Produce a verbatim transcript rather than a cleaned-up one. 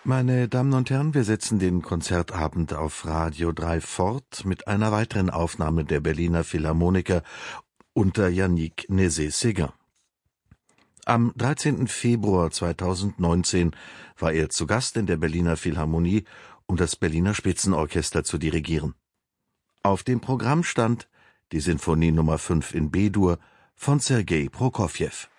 Meine Damen und Herren, wir setzen den Konzertabend auf Radio drei fort mit einer weiteren Aufnahme der Berliner Philharmoniker unter Yannick Nézet-Séguin. Am dreizehnten Februar zweitausendneunzehn war er zu Gast in der Berliner Philharmonie, um das Berliner Spitzenorchester zu dirigieren. Auf dem Programm stand die Sinfonie Nummer fünf in B-Dur von Sergei Prokofjew.